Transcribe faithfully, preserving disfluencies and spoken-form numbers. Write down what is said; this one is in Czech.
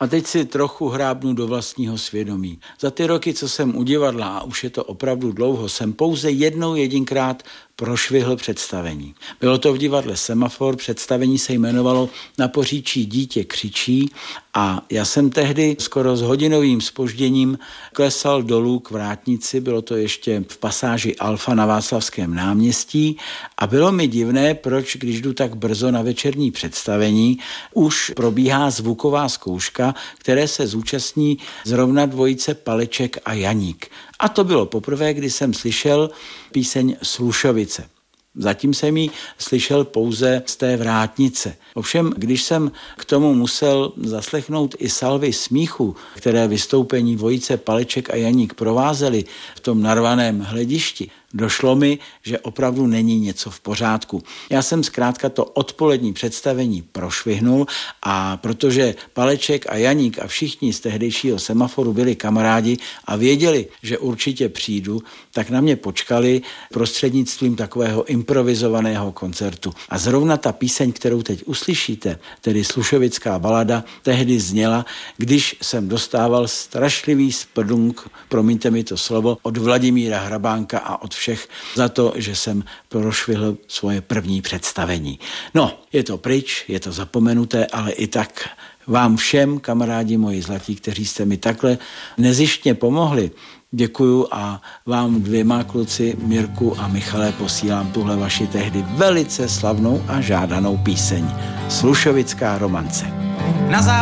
A teď si trochu hrábnu do vlastního svědomí. Za ty roky, co jsem u divadla, a už je to opravdu dlouho, jsem pouze jednou jedinkrát prošvihl představení. Bylo to v divadle Semafor, představení se jmenovalo Na Poříčí dítě křičí a já jsem tehdy skoro s hodinovým zpožděním klesal dolů k vrátnici, bylo to ještě v pasáži Alfa na Václavském náměstí a bylo mi divné, proč, když jdu tak brzo na večerní představení, už probíhá zvuková zkouška, které se zúčastní zrovna dvojice Paleček a Janík. A to bylo poprvé, kdy jsem slyšel píseň Slušovice. Zatím jsem ji slyšel pouze z té vrátnice. Ovšem, když jsem k tomu musel zaslechnout i salvy smíchu, které vystoupení dvojice Paleček a Janík provázely v tom narvaném hledišti, došlo mi, že opravdu není něco v pořádku. Já jsem zkrátka to odpolední představení prošvihnul a protože Paleček a Janík a všichni z tehdejšího Semaforu byli kamarádi a věděli, že určitě přijdu, tak na mě počkali prostřednictvím takového improvizovaného koncertu. A zrovna ta píseň, kterou teď uslyšíte, tedy Slušovická balada, tehdy zněla, když jsem dostával strašlivý sprdunk, promiňte mi to slovo, od Vladimíra Hrabánka a od všech za to, že jsem prošvihl svoje první představení. No, je to pryč, je to zapomenuté, ale i tak vám všem, kamarádi moji zlatí, kteří jste mi takhle nezištně pomohli, děkuju a vám dvěma kluci, Mirku a Michale, posílám tuhle vaši tehdy velice slavnou a žádanou píseň Slušovická romance. Na